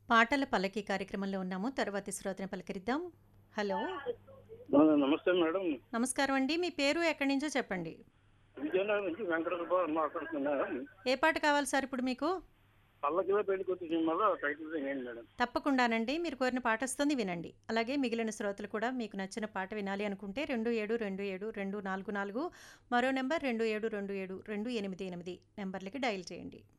పాటల పల్లకి కార్యక్రమంలో ఉన్నాము. తర్వాతి శ్రోతని పలకరిద్దాం. హలో! నమస్తే మేడం. నమస్కారం అండి. మీ పేరు ఎక్కడి నుంచో చెప్పండి. విజయనగరం నుంచి వెంకట సుబ్బారావు మాట్లాడుతున్నాను. ఏ పాట కావాలి సార్ ఇప్పుడు మీకు? 'పల్లకిలో పెళ్ళికొచ్చే' సినిమాలో టైటిల్ సాంగ్ ఏంటి మేడం? తప్పకుండానండి. మీరు కోరిన పాటొస్తుంది వినండి. అలాగే మిగిలిన శ్రోతలు కూడా మీకు నచ్చిన పాట వినాలి అనుకుంటే 27272442 మరో నంబర్ 27272888 నంబర్లకి డయల్ చేయండి.